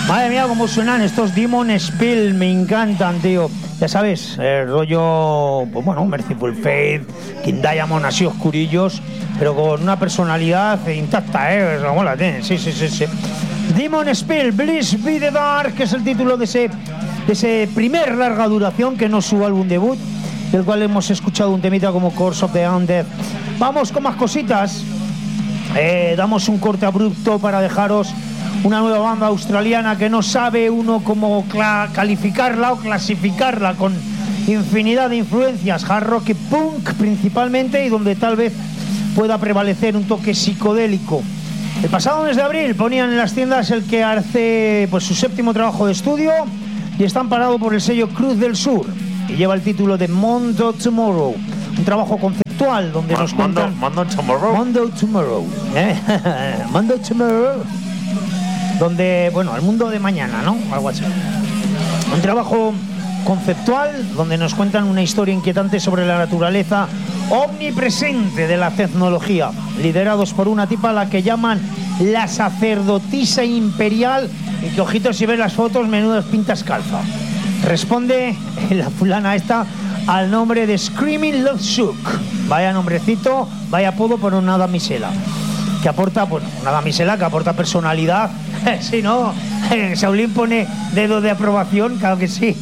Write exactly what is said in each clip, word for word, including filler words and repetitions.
Madre mía, cómo suenan estos Demon Spill, me encantan, tío. Ya sabes, el rollo, pues bueno, Merciful Fate, King Diamond, así oscurillos, pero con una personalidad intacta, ¿eh? Como la tienen, sí, sí, sí, sí. Demon Spill, Bliss Be the Dark, que es el título de ese, de ese primer larga duración, que no es su álbum debut, del cual hemos escuchado un temita como Curse of the Undead. Vamos con más cositas. Eh, damos un corte abrupto para dejaros una nueva banda australiana que no sabe uno cómo cla- calificarla o clasificarla, con infinidad de influencias, hard rock y punk principalmente, y donde tal vez pueda prevalecer un toque psicodélico. El pasado mes de abril ponían en las tiendas el que hace pues su séptimo trabajo de estudio y está amparado por el sello Cruz del Sur y lleva el título de Mondo Tomorrow, un trabajo conceptual donde Ma- nos cuentan Mondo Tomorrow. Mondo Tomorrow, ¿eh? Mondo Tomorrow, donde, bueno, el mundo de mañana, ¿no? Algo así. Un trabajo conceptual donde nos cuentan una historia inquietante sobre la naturaleza omnipresente de la tecnología, liderados por una tipa a la que llaman la sacerdotisa imperial, y que, ojito, si ves las fotos, menudas pintas calza. Responde la fulana esta al nombre de Screaming Love Shook. Vaya nombrecito, vaya apodo por una damisela que aporta, bueno, una damisela que aporta personalidad. Si no, Shaolin pone dedo de aprobación, claro que sí.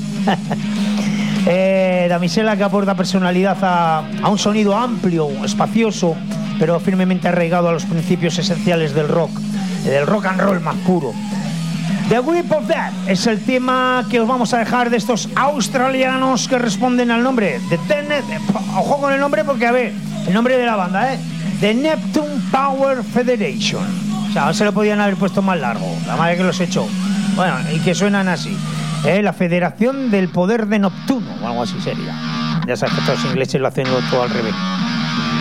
eh, damisela que aporta personalidad a, a un sonido amplio, espacioso, pero firmemente arraigado a los principios esenciales del rock, del rock and roll más puro. The Whip of Death es el tema que os vamos a dejar de estos australianos que responden al nombre de Tenet. Ojo con el nombre, porque, a ver, el nombre de la banda, ¿eh? The Neptune Power Federation. O sea, no se lo podían haber puesto más largo, la madre que los echó. Bueno, y que suenan así, ¿eh? La Federación del Poder de Neptuno, o algo así sería. Ya sabes que estos ingleses lo hacen todo al revés.